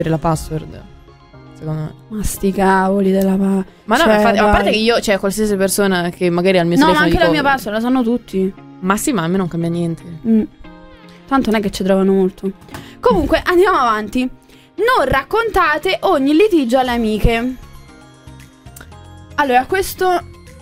la password, secondo me. Ma sti cavoli della Ma no, cioè, infatti, a parte dai. che io, cioè qualsiasi persona che magari ha il mio No, ma telefono anche la dico, mia password la sanno tutti. ma sì, ma a me non cambia niente. Tanto non è che ci trovano molto. Comunque andiamo avanti. Non raccontate ogni litigio alle amiche. Allora, questo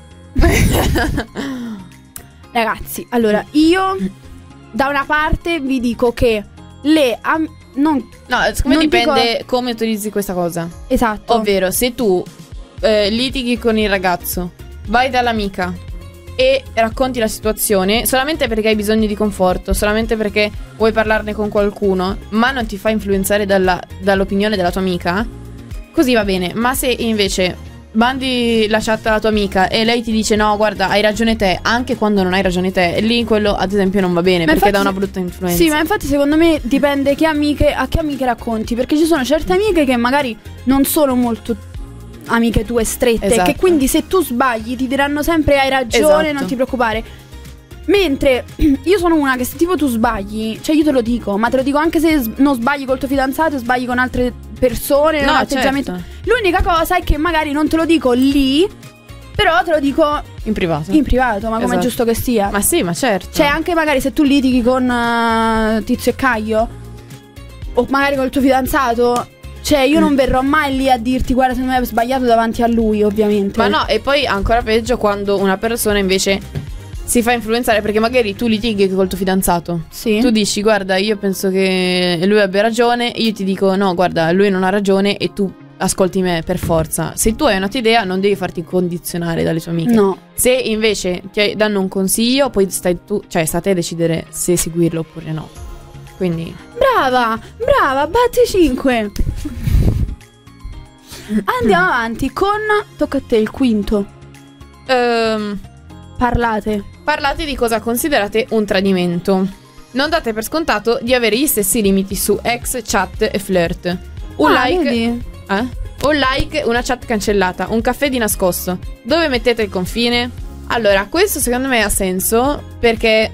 ragazzi, allora io da una parte vi dico che No, siccome non dipende dico- come utilizzi questa cosa. esatto. Ovvero, se tu litighi con il ragazzo, vai dall'amica e racconti la situazione solamente perché hai bisogno di conforto, solamente perché vuoi parlarne con qualcuno, ma non ti fa influenzare dall'opinione della tua amica, così va bene. Ma se invece mandi la chat alla tua amica e lei ti dice no, guarda, hai ragione te, anche quando non hai ragione te, lì quello ad esempio non va bene, Ma perché infatti- dà una brutta influenza. Sì, ma infatti secondo me dipende a che amiche racconti. Perché ci sono certe amiche che magari non sono molto amiche tue strette, Esatto. che quindi se tu sbagli ti diranno sempre hai ragione, Esatto. non ti preoccupare. Mentre io sono una che se tipo tu sbagli, cioè io te lo dico, ma te lo dico anche se non sbagli col tuo fidanzato, sbagli con altre persone, No, un atteggiamento. certo. L'unica cosa è che magari non te lo dico lì, però te lo dico In privato. in privato, ma come è Esatto. giusto che sia. Ma sì, ma certo. Cioè anche magari se tu litighi con Tizio e Caio, o magari col tuo fidanzato, cioè io non verrò mai lì a dirti guarda se non hai sbagliato davanti a lui, ovviamente. Ma no, e poi ancora peggio quando una persona invece si fa influenzare perché magari tu litighi col tuo fidanzato. Sì. Tu dici guarda, io penso che lui abbia ragione, io ti dico no, guarda, lui non ha ragione e tu ascolti me per forza. Se tu hai una tua idea non devi farti condizionare dalle tue amiche. No. Se invece ti danno un consiglio, poi sta a te a decidere se seguirlo oppure no. Quindi Brava, batti 5. Andiamo avanti con tocca a te il quinto. Parlate di cosa considerate un tradimento. Non date per scontato di avere gli stessi limiti su ex, chat e flirt. Un like, vedi? un like, una chat cancellata, un caffè di nascosto. Dove mettete il confine? Allora, questo secondo me ha senso perché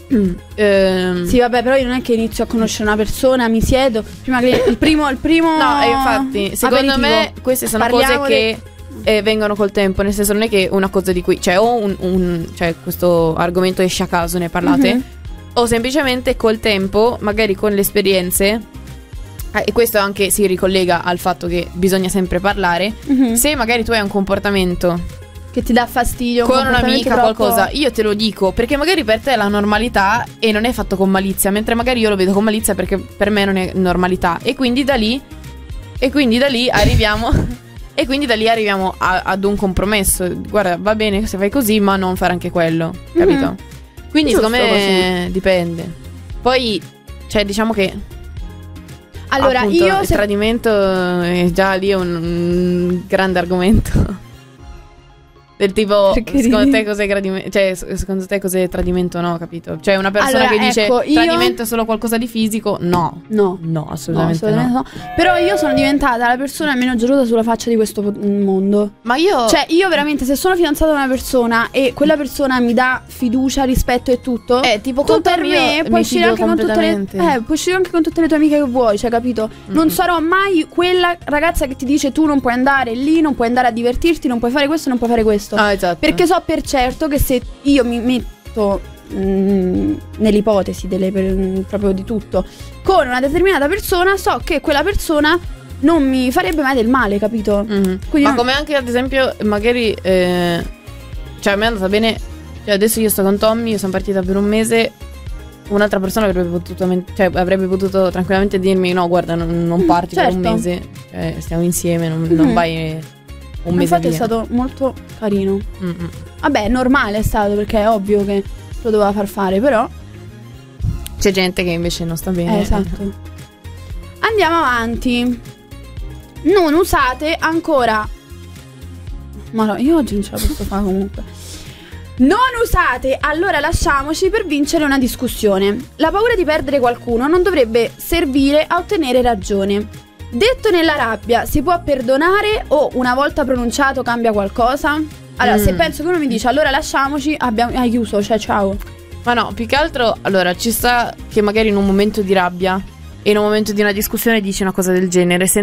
Sì, vabbè, però io non è che inizio a conoscere una persona, mi siedo prima che il primo no, infatti, secondo aperitivo. me queste sono Parliamo cose che vengono col tempo, nel senso non è che una cosa di cui, cioè o cioè questo argomento esce a caso, ne parlate, o semplicemente col tempo, magari con le esperienze, e questo anche si ricollega al fatto che bisogna sempre parlare. Se magari tu hai un comportamento che ti dà fastidio con un comportamento un'amica troppo- qualcosa, io te lo dico perché magari per te è la normalità e non è fatto con malizia, mentre magari io lo vedo con malizia perché per me non è normalità, e quindi da lì arriviamo e quindi da lì arriviamo ad un compromesso. Guarda, va bene se fai così, ma non fare anche quello, capito? Quindi Giusto, secondo me dipende. Poi cioè diciamo che Allora, appunto, io il tradimento è già lì un grande argomento. Del tipo, Perché secondo ridi? te cos'è tradimento? Cioè, secondo te cos'è tradimento? No, capito? Cioè, una persona Allora, che dice ecco, io- tradimento è solo qualcosa di fisico? No. No. No, assolutamente, assolutamente no. no. Però io sono diventata la persona meno gelosa sulla faccia di questo mondo. Ma io. Cioè, io veramente, se sono fidanzata con una persona e quella persona mi dà fiducia, rispetto e tutto, tipo tu con per Tom me io puoi mi uscire fido anche con tutte completamente. le puoi uscire anche con tutte le tue amiche che vuoi, cioè, capito? Non sarò mai quella ragazza che ti dice tu non puoi andare lì, non puoi andare a divertirti, non puoi fare questo, non puoi fare questo. Ah, esatto. Perché so per certo che se io mi metto nell'ipotesi proprio di tutto con una determinata persona, so che quella persona non mi farebbe mai del male, capito? Quindi Ma non- come anche ad esempio, magari. Cioè, a me è andata bene. Cioè, adesso io sto con Tommy, io sono partita per un mese. Un'altra persona avrebbe potuto tranquillamente dirmi: no, guarda, non parti per un certo. mese. Cioè, stiamo insieme, non vai un mese infatti via. è stato molto carino. Mm-mm. Vabbè, normale è stato, perché è ovvio che lo doveva far fare, però C'è gente che invece non sta bene. esatto. Andiamo avanti. Non usate ancora. Ma no, io oggi non ce la posso fare comunque. Non usate allora lasciamoci per vincere una discussione. La paura di perdere qualcuno non dovrebbe servire a ottenere ragione. Detto nella rabbia, si può perdonare o una volta pronunciato cambia qualcosa? Allora, se penso che uno mi dice allora lasciamoci, hai chiuso, cioè ciao. Ma no, più che altro, allora, ci sta che magari in un momento di rabbia e in un momento di una discussione dici una cosa del genere,